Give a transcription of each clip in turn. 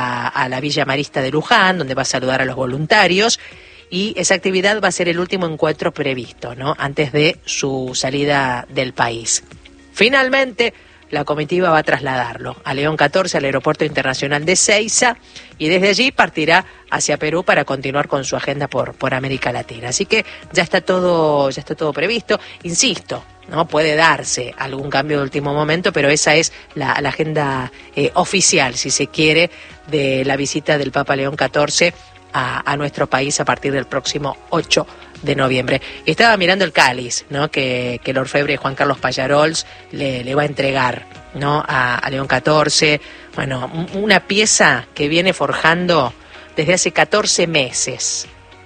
a la Villa Marista de Luján, donde va a saludar a los voluntarios, y esa actividad va a ser el último encuentro previsto, ¿no?, antes de su salida del país. Finalmente, la comitiva va a trasladarlo a León 14, al Aeropuerto Internacional de Seiza, y desde allí partirá hacia Perú para continuar con su agenda por América Latina. Así que ya está todo previsto. Insisto, ¿no?, puede darse algún cambio de último momento, pero esa es la agenda oficial, si se quiere, de la visita del Papa León XIV a nuestro país a partir del próximo 8 de noviembre. Estaba mirando el cáliz, ¿no?, que el orfebre Juan Carlos Pallarols le va a entregar, ¿no?, a León XIV. Bueno, una pieza que viene forjando desde hace 14 meses.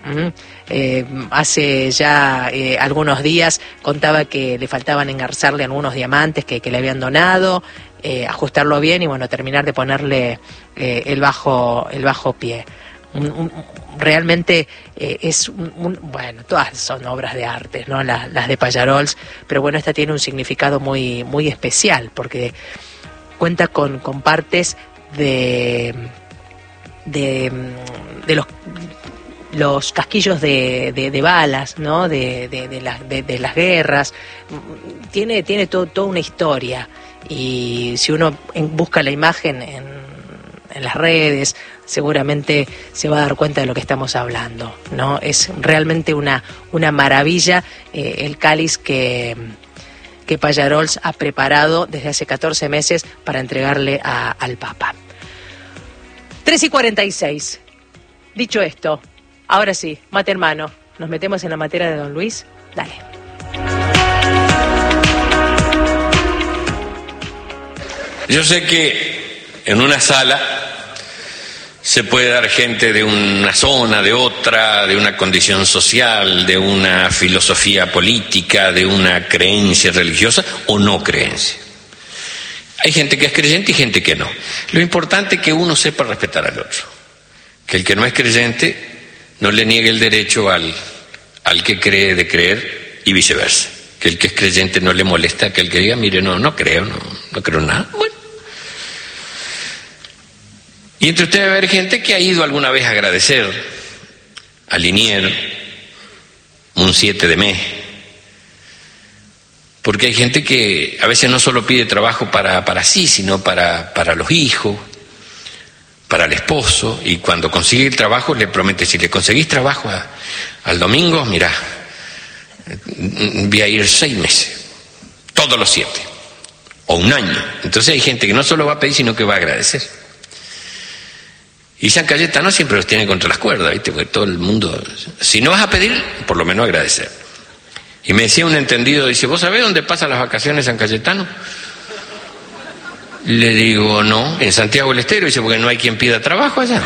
Hace ya algunos días contaba que le faltaban engarzarle algunos diamantes que le habían donado, ajustarlo bien y bueno, terminar de ponerle el bajo pie. Realmente bueno, todas son obras de arte, ¿no?, las de Pallarols, pero bueno, esta tiene un significado muy, muy especial porque cuenta con partes de los casquillos de balas, ¿no?, de las guerras. Tiene toda una historia, y si uno busca la imagen en las redes, seguramente se va a dar cuenta de lo que estamos hablando, ¿no? Es realmente una maravilla el cáliz que Pallarols ha preparado desde hace 14 meses para entregarle al Papa. 3:46. Dicho esto, ahora sí, mate hermano, nos metemos en la materia de don Luis. Dale. Yo sé que en una sala se puede dar gente de una zona, de otra, de una condición social, de una filosofía política, de una creencia religiosa o no creencia. Hay gente que es creyente y gente que no. Lo importante es que uno sepa respetar al otro. Que el que no es creyente no le niegue el derecho al que cree de creer y viceversa. Que el que es creyente no le molesta que el que diga, mire, no creo nada. Bueno. Y entre ustedes va a haber gente que ha ido alguna vez a agradecer a Liniers un 7 de mes. Porque hay gente que a veces no solo pide trabajo para sí, sino para los hijos, para el esposo, y cuando consigue el trabajo le promete, si le conseguís trabajo al domingo, mirá, voy a ir 6 meses, todos los 7, o un año. Entonces hay gente que no solo va a pedir, sino que va a agradecer. Y San Cayetano siempre los tiene contra las cuerdas, ¿viste? Porque todo el mundo, si no vas a pedir, por lo menos agradecer. Y me decía un entendido, dice, ¿vos sabés dónde pasan las vacaciones San Cayetano? Le digo, no, en Santiago del Estero. Dice, porque no hay quien pida trabajo allá.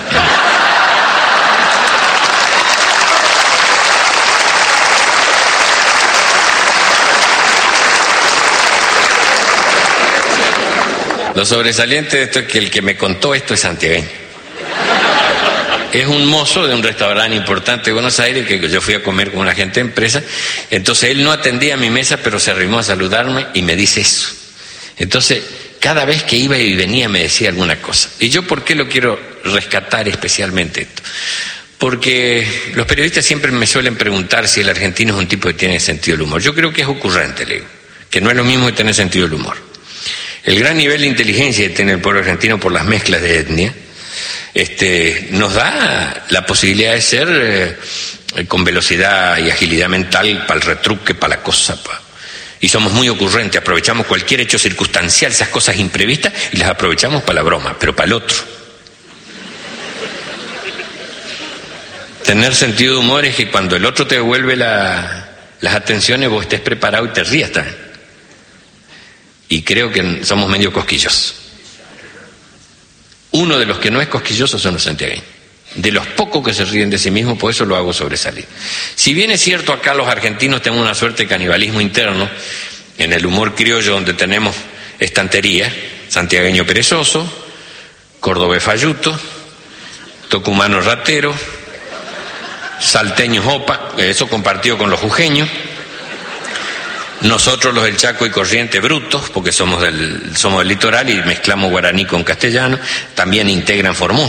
Lo sobresaliente de esto es que el que me contó esto es santiagueño. Es un mozo de un restaurante importante de Buenos Aires que yo fui a comer con una gente de empresa. Entonces él no atendía a mi mesa, pero se arrimó a saludarme y me dice eso. Entonces, cada vez que iba y venía me decía alguna cosa. ¿Y yo por qué lo quiero rescatar especialmente esto? Porque los periodistas siempre me suelen preguntar si el argentino es un tipo que tiene sentido del humor. Yo creo que es ocurrente, le digo, que no es lo mismo que tener sentido del humor. El gran nivel de inteligencia que tiene el pueblo argentino por las mezclas de etnia nos da la posibilidad de ser con velocidad y agilidad mental para el retruque, para la cosa. Y somos muy ocurrentes, aprovechamos cualquier hecho circunstancial, esas cosas imprevistas, y las aprovechamos para la broma, pero para el otro. Tener sentido de humor es que cuando el otro te devuelve las atenciones, vos estés preparado y te rías también. Y creo que somos medio cosquillosos. Uno de los que no es cosquilloso son los santiagueños. De los pocos que se ríen de sí mismos, por eso lo hago sobresalir. Si bien es cierto, acá los argentinos tenemos una suerte de canibalismo interno, en el humor criollo donde tenemos estantería, santiagueño perezoso, cordobés falluto, tucumano ratero, salteño jopa, eso compartido con los jujeños, nosotros los del Chaco y Corrientes brutos, porque somos del litoral y mezclamos guaraní con castellano, también integran Formosa.